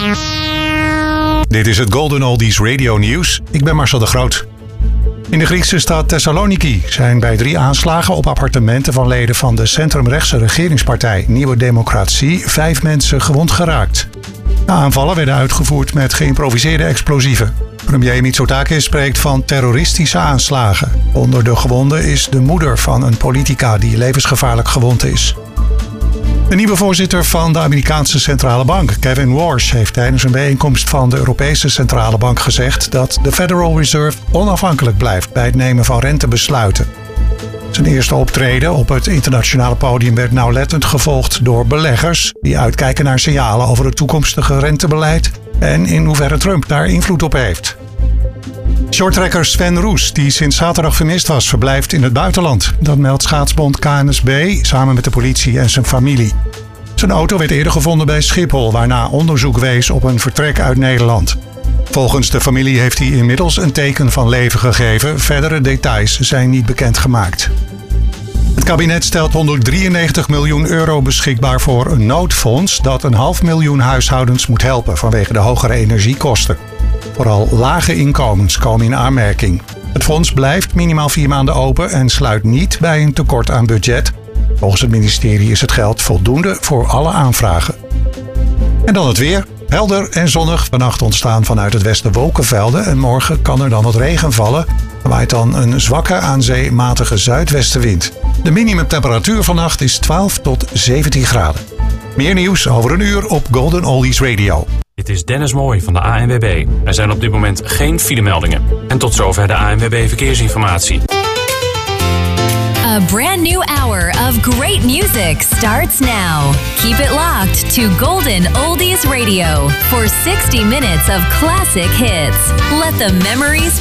Dit is het Golden Oldies Radio Nieuws. Ik ben Marcel de Groot. In de Griekse stad Thessaloniki zijn bij 3 aanslagen op appartementen van leden van de centrumrechtse regeringspartij Nieuwe Democratie 5 mensen gewond geraakt. De aanvallen werden uitgevoerd met geïmproviseerde explosieven. Premier Mitsotakis spreekt van terroristische aanslagen. Onder de gewonden is de moeder van een politica die levensgevaarlijk gewond is. De nieuwe voorzitter van de Amerikaanse Centrale Bank, Kevin Warsh, heeft tijdens een bijeenkomst van de Europese Centrale Bank gezegd dat de Federal Reserve onafhankelijk blijft bij het nemen van rentebesluiten. Zijn eerste optreden op het internationale podium werd nauwlettend gevolgd door beleggers die uitkijken naar signalen over het toekomstige rentebeleid en in hoeverre Trump daar invloed op heeft. Shorttrekker Sven Roes, die sinds zaterdag vermist was, verblijft in het buitenland. Dat meldt schaatsbond KNSB samen met de politie en zijn familie. Zijn auto werd eerder gevonden bij Schiphol, waarna onderzoek wees op een vertrek uit Nederland. Volgens de familie heeft hij inmiddels een teken van leven gegeven. Verdere details zijn niet bekendgemaakt. Het kabinet stelt 193 miljoen euro beschikbaar voor een noodfonds dat 500.000 huishoudens moet helpen vanwege de hogere energiekosten. Vooral lage inkomens komen in aanmerking. Het fonds blijft minimaal 4 maanden open en sluit niet bij een tekort aan budget. Volgens het ministerie is het geld voldoende voor alle aanvragen. En dan het weer. Helder en zonnig. Vannacht ontstaan vanuit het westen wolkenvelden en morgen kan er dan wat regen vallen. Er waait dan een zwakke aan zee matige zuidwestenwind. De minimumtemperatuur vannacht is 12 tot 17 graden. Meer nieuws over een uur op Golden Oldies Radio. Dit is Dennis Mooij van de ANWB. Er zijn op dit moment geen filemeldingen. En tot zover de ANWB Verkeersinformatie. A brand new hour of great music starts now. Keep it locked to Golden Oldies Radio for 60 minutes of classic hits. Let the memories